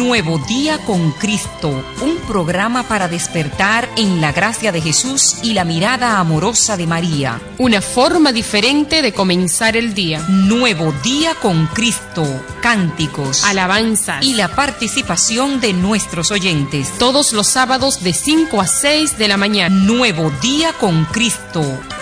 Nuevo Día con Cristo, un programa para despertar en la gracia de Jesús y la mirada amorosa de María. Una forma diferente de comenzar el día. Nuevo Día con Cristo, cánticos, alabanzas y la participación de nuestros oyentes. Todos los sábados de 5 a 6 de la mañana. Nuevo Día con Cristo,